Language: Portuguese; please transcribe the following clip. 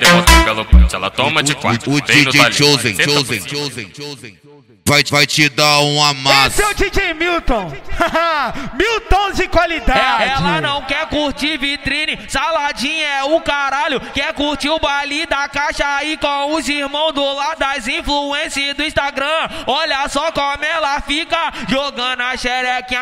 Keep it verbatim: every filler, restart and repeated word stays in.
demonstrar pelo punch. Ela toma de quatro. O D J Chosen, Chosen, Chosen, Chosen. Vai, vai te dar um amasso. Esse é o D J Milton. Milton de qualidade. Ela não quer curtir vitrine, saladinha é o caralho. Quer curtir o baile da caixa aí com os irmãos do lado das influências do Instagram. Olha só como ela fica jogando a xerequinha